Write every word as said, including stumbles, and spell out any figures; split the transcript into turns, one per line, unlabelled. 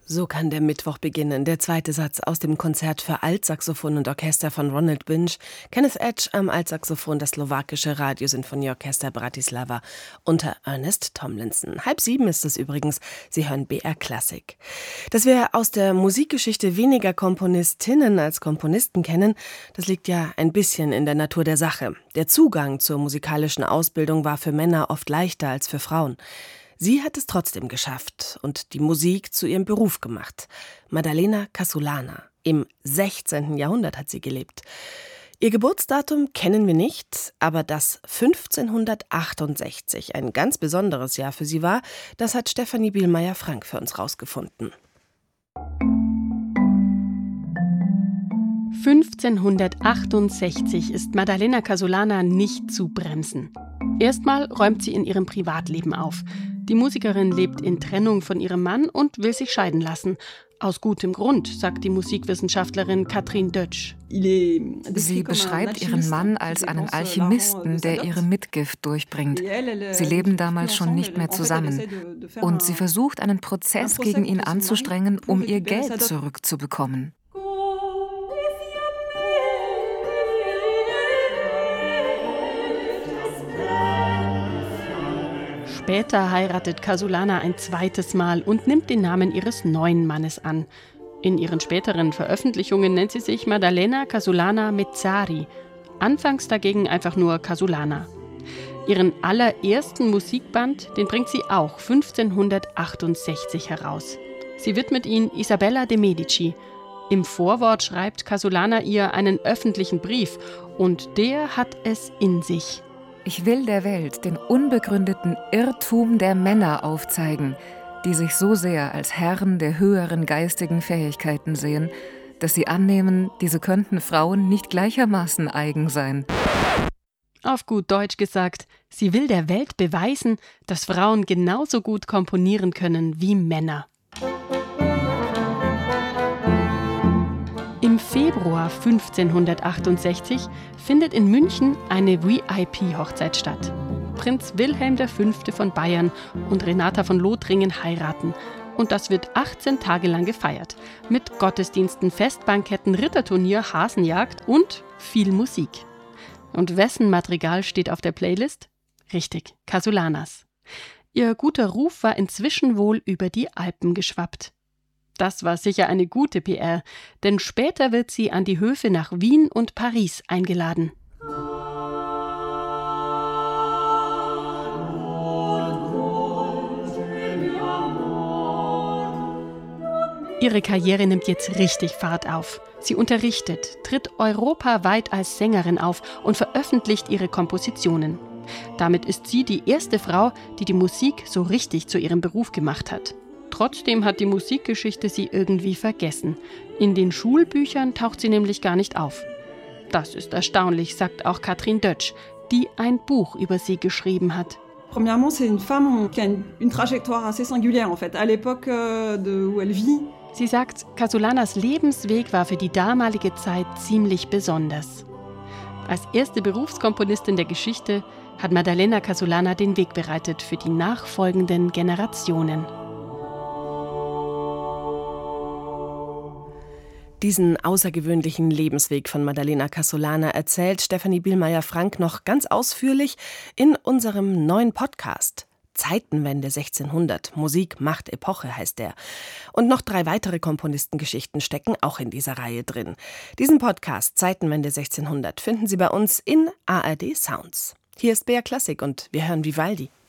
So kann der Mittwoch beginnen. Der zweite Satz aus dem Konzert für Altsaxophon und Orchester von Ronald Binge. Kenneth Edge am Altsaxophon, das slowakische Radiosinfonieorchester Bratislava unter Ernest Tomlinson. Halb sieben ist es übrigens. Sie hören B R Klassik. Dass wir aus der Musikgeschichte weniger Komponistinnen als Komponisten kennen, das liegt ja ein bisschen in der Natur der Sache. Der Zugang zur musikalischen Ausbildung war für Männer oft leichter als für Frauen. Sie hat es trotzdem geschafft und die Musik zu ihrem Beruf gemacht. Maddalena Casulana. Im sechzehnten Jahrhundert hat sie gelebt. Ihr Geburtsdatum kennen wir nicht, aber dass fünfzehnhundertachtundsechzig ein ganz besonderes Jahr für sie war, das hat Stefanie Bielmeier-Frank für uns rausgefunden.
fünfzehnhundertachtundsechzig ist Maddalena Casulana nicht zu bremsen. Erstmal räumt sie in ihrem Privatleben auf. Die Musikerin lebt in Trennung von ihrem Mann und will sich scheiden lassen. Aus gutem Grund, sagt die Musikwissenschaftlerin Katrin Dötsch.
Sie beschreibt ihren Mann als einen Alchemisten, der ihre Mitgift durchbringt. Sie leben damals schon nicht mehr zusammen. Und sie versucht, einen Prozess gegen ihn anzustrengen, um ihr Geld zurückzubekommen.
Später heiratet Casulana ein zweites Mal und nimmt den Namen ihres neuen Mannes an. In ihren späteren Veröffentlichungen nennt sie sich Maddalena Casulana Mezzari. Anfangs dagegen einfach nur Casulana. Ihren allerersten Musikband, den bringt sie auch fünfzehnhundertachtundsechzig heraus. Sie widmet ihn Isabella de Medici. Im Vorwort schreibt Casulana ihr einen öffentlichen Brief und der hat es in sich.
Ich will der Welt den unbegründeten Irrtum der Männer aufzeigen, die sich so sehr als Herren der höheren geistigen Fähigkeiten sehen, dass sie annehmen, diese könnten Frauen nicht gleichermaßen eigen sein.
Auf gut Deutsch gesagt, sie will der Welt beweisen, dass Frauen genauso gut komponieren können wie Männer. Im Februar fünfzehnhundertachtundsechzig findet in München eine V I P-Hochzeit statt. Prinz Wilhelm der Fünfte von Bayern und Renata von Lothringen heiraten. Und das wird achtzehn Tage lang gefeiert. Mit Gottesdiensten, Festbanketten, Ritterturnier, Hasenjagd und viel Musik. Und wessen Madrigal steht auf der Playlist? Richtig, Casulanas. Ihr guter Ruf war inzwischen wohl über die Alpen geschwappt. Das war sicher eine gute P R, denn später wird sie an die Höfe nach Wien und Paris eingeladen. Ihre Karriere nimmt jetzt richtig Fahrt auf. Sie unterrichtet, tritt europaweit als Sängerin auf und veröffentlicht ihre Kompositionen. Damit ist sie die erste Frau, die die Musik so richtig zu ihrem Beruf gemacht hat. Trotzdem hat die Musikgeschichte sie irgendwie vergessen. In den Schulbüchern taucht sie nämlich gar nicht auf. Das ist erstaunlich, sagt auch Katrin Dötsch, die ein Buch über sie geschrieben hat.
Premièrement, c'est une femme qui a une, une trajectoire assez singulière en fait. À l'époque de où elle vit.
Sie sagt, Casulanas Lebensweg war für die damalige Zeit ziemlich besonders. Als erste Berufskomponistin der Geschichte hat Maddalena Casulana den Weg bereitet für die nachfolgenden Generationen.
Diesen außergewöhnlichen Lebensweg von Maddalena Casulana erzählt Stefanie Bielmeier-Frank noch ganz ausführlich in unserem neuen Podcast. Zeitenwende sechzehnhundert, Musik macht Epoche heißt der. Und noch drei weitere Komponistengeschichten stecken auch in dieser Reihe drin. Diesen Podcast Zeitenwende sechzehnhundert finden Sie bei uns in A R D Sounds. Hier ist B R Klassik und wir hören Vivaldi.